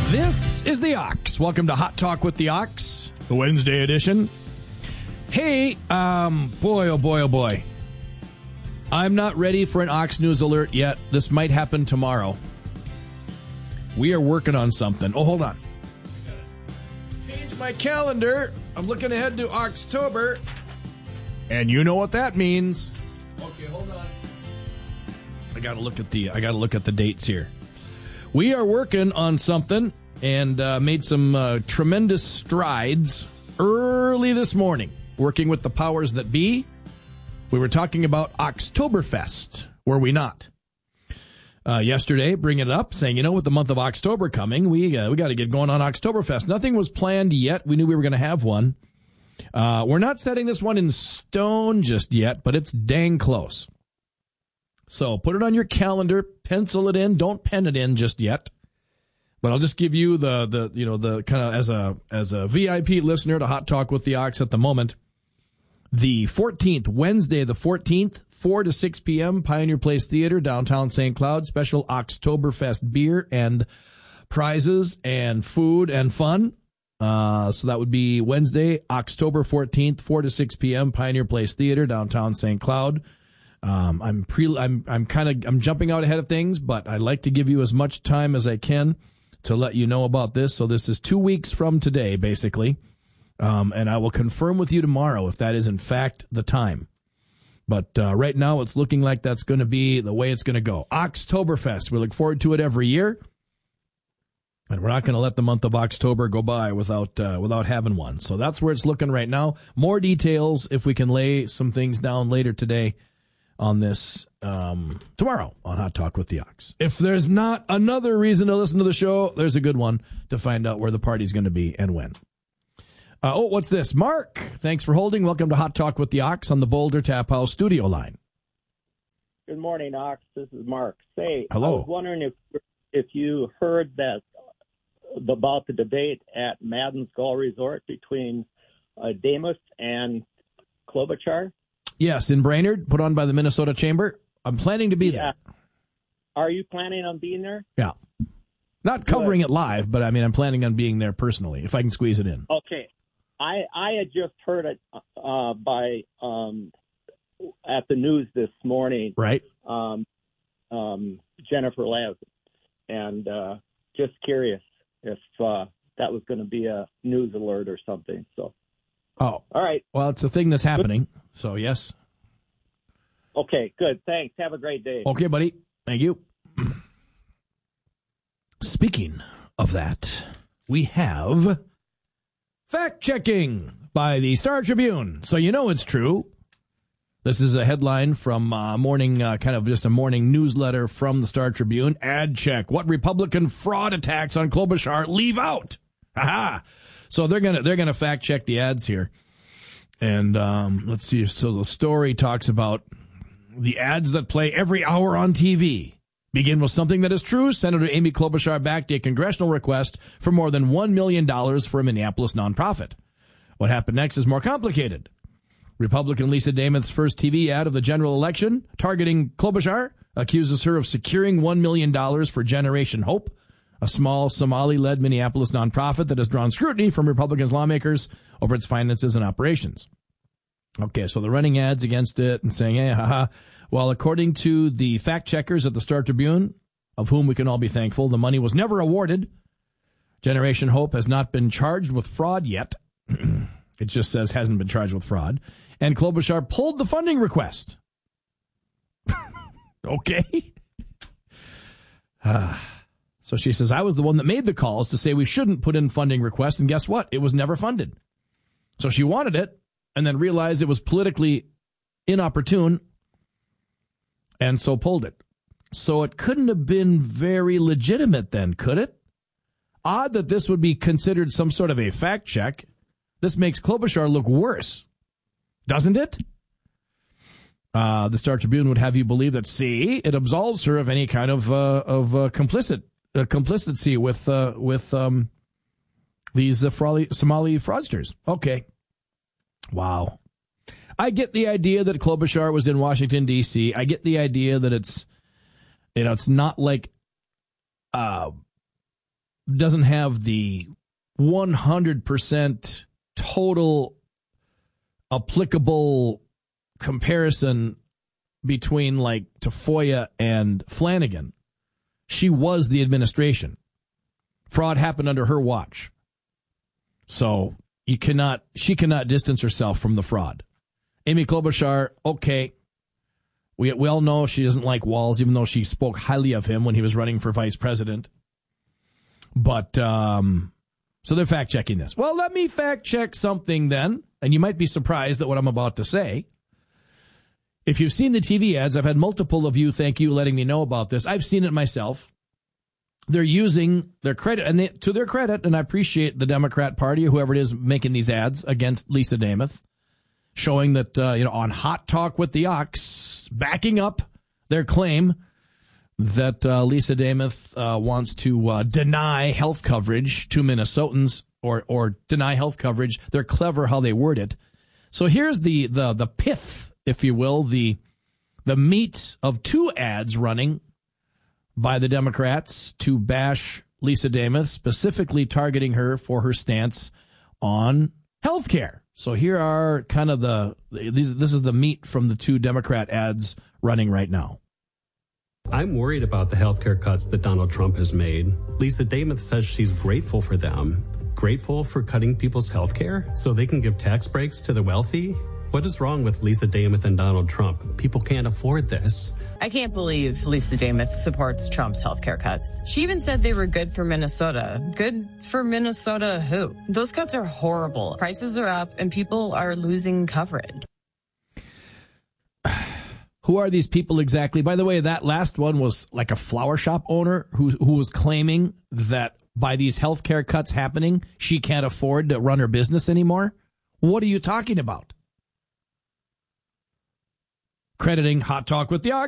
This is the Ox. Welcome to Hot Talk with the Ox, the Wednesday edition. Hey, boy, oh boy, oh boy. I'm not ready for an Ox News alert yet. This might happen tomorrow. We are working on something. Oh, hold on. Change my calendar. I'm looking ahead to October. And you know what that means. Okay, hold on. I gotta look at the dates here. We are working on something and made some tremendous strides early this morning, working with the powers that be. We were talking about Oktoberfest, were we not? Yesterday, bringing it up, saying, with the month of October coming, we got to get going on Oktoberfest. Nothing was planned yet. We knew we were going to have one. We're not setting this one in stone just yet, but it's dang close. So put it on your calendar, pencil it in. Don't pen it in just yet. But I'll just give you the kind of as a VIP listener to Hot Talk with the Ox at the moment. The 14th, Wednesday the 14th, 4 to 6 p.m., Pioneer Place Theater, downtown St. Cloud, special Oktoberfest beer and prizes and food and fun. So that would be Wednesday, October 14th, 4 to 6 p.m., Pioneer Place Theater, downtown St. Cloud. I'm jumping out ahead of things, but I'd like to give you as much time as I can to let you know about this. So this is 2 weeks from today, basically. And I will confirm with you tomorrow if that is in fact the time. But right now it's looking like that's going to be the way it's going to go. Oktoberfest. We look forward to it every year. And we're not going to let the month of October go by without having one. So that's where it's looking right now. More details if we can lay some things down later today on this tomorrow on Hot Talk with the Ox. If there's not another reason to listen to the show, there's a good one to find out where the party's going to be and when. What's this? Mark, thanks for holding. Welcome to Hot Talk with the Ox on the Boulder Tap House studio line. Good morning, Ox. This is Mark. Say, hello. I was wondering if you heard that about the debate at Madden's Golf Resort between Damus and Klobuchar. Yes, in Brainerd, put on by the Minnesota Chamber. I'm planning to be there. Are you planning on being there? Yeah. Not covering it live, but I'm planning on being there personally, if I can squeeze it in. Okay. I had just heard it at the news this morning. Right. Jennifer Lev. And just curious if that was going to be a news alert or something. So. Oh. All right. Well, it's a thing that's happening, so yes. Okay, good. Thanks. Have a great day. Okay, buddy. Thank you. Speaking of that, we have fact-checking by the Star Tribune. So you know it's true. This is a headline from morning newsletter from the Star Tribune. Ad check. What Republican fraud attacks on Klobuchar leave out? Aha! So they're gonna fact check the ads here, and let's see. So the story talks about the ads that play every hour on TV begin with something that is true. Senator Amy Klobuchar backed a congressional request for more than $1 million for a Minneapolis nonprofit. What happened next is more complicated. Republican Lisa Damon's first TV ad of the general election targeting Klobuchar accuses her of securing $1 million for Generation Hope, a small Somali-led Minneapolis nonprofit that has drawn scrutiny from Republican lawmakers over its finances and operations. Okay, so they're running ads against it and saying, hey, haha. Well, according to the fact-checkers at the Star Tribune, of whom we can all be thankful, the money was never awarded. Generation Hope has not been charged with fraud yet. It just says hasn't been charged with fraud. And Klobuchar pulled the funding request. Okay. So she says, I was the one that made the calls to say we shouldn't put in funding requests, and guess what? It was never funded. So she wanted it, and then realized it was politically inopportune, and so pulled it. So it couldn't have been very legitimate then, could it? Odd that this would be considered some sort of a fact check. This makes Klobuchar look worse, doesn't it? The Star Tribune would have you believe that, see, it absolves her of any kind of complicity with these Somali fraudsters. Okay. Wow. I get the idea that Klobuchar was in Washington, D.C. I get the idea that it's not like doesn't have the 100% total applicable comparison between like Tafoya and Flanagan. She was the administration. Fraud happened under her watch. So she cannot distance herself from the fraud. Amy Klobuchar, okay. We all know she doesn't like Walz, even though she spoke highly of him when he was running for vice president. But, so they're fact-checking this. Well, let me fact-check something then, and you might be surprised at what I'm about to say. If you've seen the TV ads, I've had multiple of you, thank you, letting me know about this. I've seen it myself. They're using their credit, and to their credit, and I appreciate the Democrat Party, or whoever it is making these ads against Lisa Namath, showing that, on Hot Talk with the Ox, backing up their claim that Lisa Namath wants to deny health coverage to Minnesotans or deny health coverage. They're clever how they word it. So here's the pith, if you will, the meat of two ads running by the Democrats to bash Lisa Namath, specifically targeting her for her stance on health care. So here are kind of this is the meat from the two Democrat ads running right now. I'm worried about the healthcare cuts that Donald Trump has made. Lisa Namath says she's grateful for them. Grateful for cutting people's healthcare so they can give tax breaks to the wealthy? What is wrong with Lisa Namath and Donald Trump? People can't afford this. I can't believe Lisa Namath supports Trump's healthcare cuts. She even said they were good for Minnesota. Good for Minnesota who? Those cuts are horrible. Prices are up and people are losing coverage. Who are these people exactly? By the way, that last one was like a flower shop owner who was claiming that by these healthcare cuts happening, she can't afford to run her business anymore. What are you talking about? Crediting Hot Talk with the Ox.